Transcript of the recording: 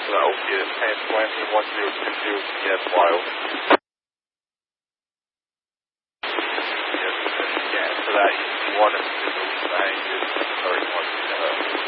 that will be at 1020 yes, Wild. Yes, yeah, so that you want us to do the same,